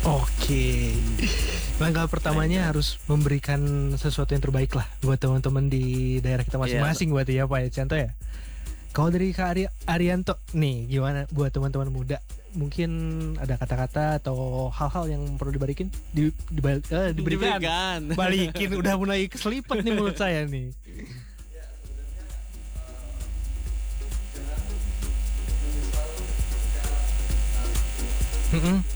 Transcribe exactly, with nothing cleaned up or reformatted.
Oke. Langkah pertamanya harus memberikan sesuatu yang terbaik lah buat teman-teman di daerah kita masing-masing, Iya. berarti ya Pak ya, contoh ya. Kalau dari Kak Ari- Arianto nih, gimana buat teman-teman muda? Mungkin ada kata-kata atau hal-hal yang perlu dibalikin, di, dibal- eh, diberikan, Diberikan. balikin. Udah mulai keselipet nih mulut saya nih. Mm-mm.